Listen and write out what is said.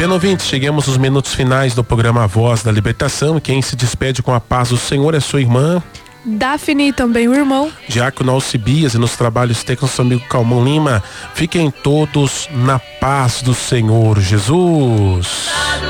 Bem, ouvintes, chegamos aos minutos finais do programa Voz da Libertação. Quem se despede com a paz do Senhor é sua irmã Daphne e também o irmão Diácono Alcibias, e nos trabalhos técnicos nosso amigo Calmon Lima. Fiquem todos na paz do Senhor Jesus.